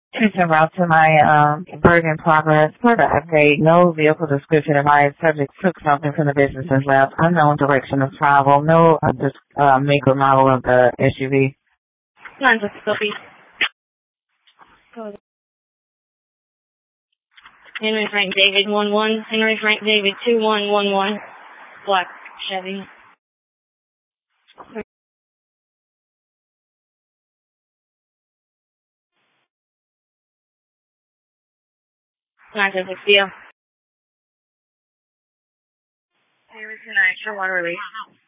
It's en route to my Bergen Progress for the update. No vehicle description of my subject took something from the business and left. Unknown direction of travel. No make or model of the SUV. Lines of Sophie. Henry Frank David 11. Henry Frank David 2111. Black Chevy. Lines of Sophia. Henry Frank, Water Release.